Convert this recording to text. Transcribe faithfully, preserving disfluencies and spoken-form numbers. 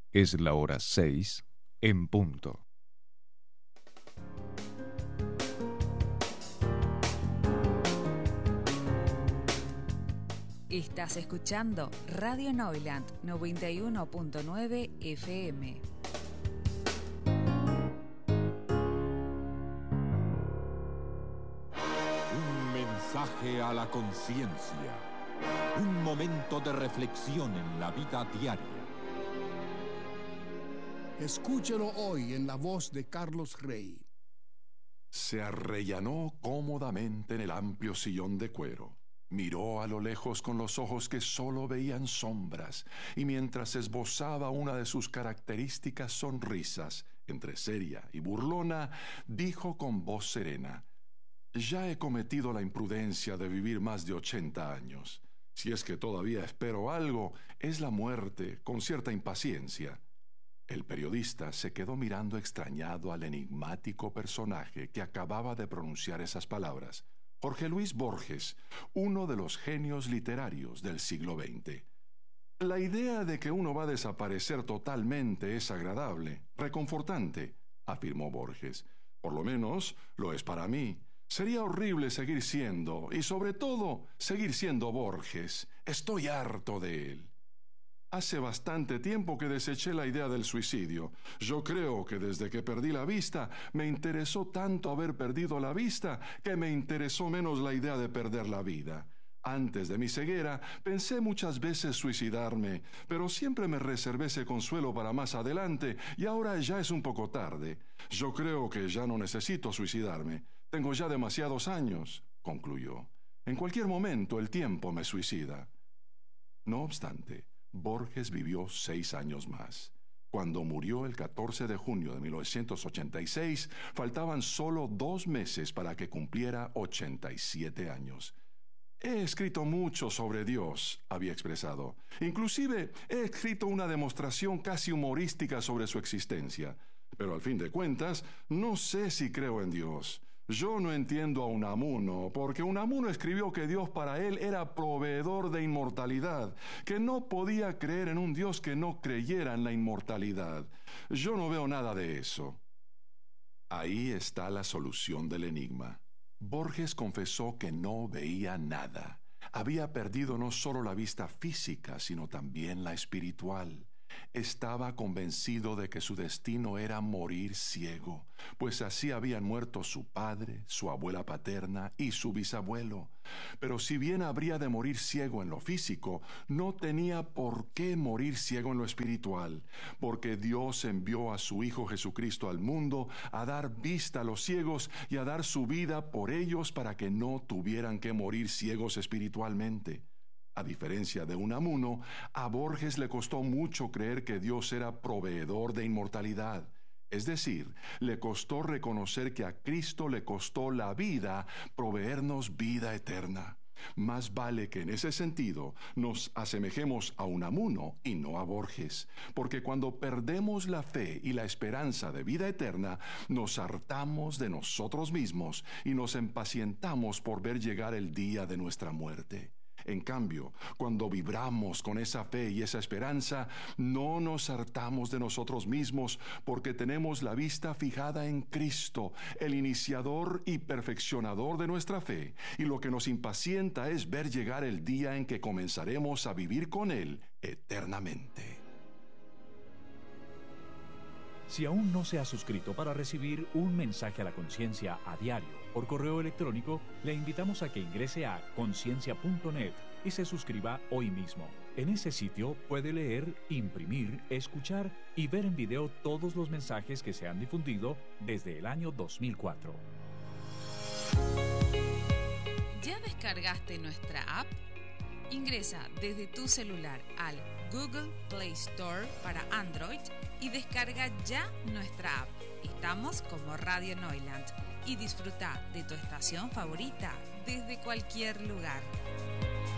Es la hora seis en punto. Estás escuchando Radio Neuland noventa y uno punto nueve F M. Un mensaje a la conciencia. Un momento de reflexión en la vida diaria. Escúchelo hoy en la voz de Carlos Rey. Se arrellanó cómodamente en el amplio sillón de cuero. Miró a lo lejos con los ojos que solo veían sombras, y mientras esbozaba una de sus características sonrisas, entre seria y burlona, dijo con voz serena: «Ya he cometido la imprudencia de vivir más de ochenta años. Si es que todavía espero algo, es la muerte, con cierta impaciencia». El periodista se quedó mirando extrañado al enigmático personaje que acababa de pronunciar esas palabras. Jorge Luis Borges, uno de los genios literarios del siglo veinte. La idea de que uno va a desaparecer totalmente es agradable, reconfortante, afirmó Borges. Por lo menos lo es para mí. Sería horrible seguir siendo, y sobre todo, seguir siendo Borges. Estoy harto de él. Hace bastante tiempo que deseché la idea del suicidio. Yo creo que desde que perdí la vista, me interesó tanto haber perdido la vista que me interesó menos la idea de perder la vida. Antes de mi ceguera, pensé muchas veces suicidarme, pero siempre me reservé ese consuelo para más adelante y ahora ya es un poco tarde. Yo creo que ya no necesito suicidarme. Tengo ya demasiados años, concluyó. En cualquier momento el tiempo me suicida. No obstante, Borges vivió seis años más. Cuando murió el catorce de junio de mil novecientos ochenta y seis, faltaban solo dos meses para que cumpliera ochenta y siete años. He escrito mucho sobre Dios, había expresado. Inclusive he escrito una demostración casi humorística sobre su existencia. Pero al fin de cuentas, no sé si creo en Dios. Yo no entiendo a Unamuno, porque Unamuno escribió que Dios para él era proveedor de inmortalidad, que no podía creer en un Dios que no creyera en la inmortalidad. Yo no veo nada de eso. Ahí está la solución del enigma. Borges confesó que no veía nada. Había perdido no solo la vista física, sino también la espiritual. Estaba convencido de que su destino era morir ciego, pues así habían muerto su padre, su abuela paterna y su bisabuelo. Pero si bien habría de morir ciego en lo físico, no tenía por qué morir ciego en lo espiritual, porque Dios envió a su Hijo Jesucristo al mundo a dar vista a los ciegos y a dar su vida por ellos para que no tuvieran que morir ciegos espiritualmente. A diferencia de Unamuno, a Borges le costó mucho creer que Dios era proveedor de inmortalidad. Es decir, le costó reconocer que a Cristo le costó la vida proveernos vida eterna. Más vale que en ese sentido nos asemejemos a Unamuno y no a Borges, porque cuando perdemos la fe y la esperanza de vida eterna, nos hartamos de nosotros mismos y nos impacientamos por ver llegar el día de nuestra muerte. En cambio, cuando vibramos con esa fe y esa esperanza, no nos hartamos de nosotros mismos porque tenemos la vista fijada en Cristo, el iniciador y perfeccionador de nuestra fe, y lo que nos impacienta es ver llegar el día en que comenzaremos a vivir con Él eternamente. Si aún no se ha suscrito para recibir un mensaje a la conciencia a diario por correo electrónico, le invitamos a que ingrese a conciencia punto net y se suscriba hoy mismo. En ese sitio puede leer, imprimir, escuchar y ver en video todos los mensajes que se han difundido desde el año dos mil cuatro. ¿Ya descargaste nuestra app? Ingresa desde tu celular al Google Play Store para Android y descarga ya nuestra app. Estamos como Radio Neuland y disfruta de tu estación favorita desde cualquier lugar.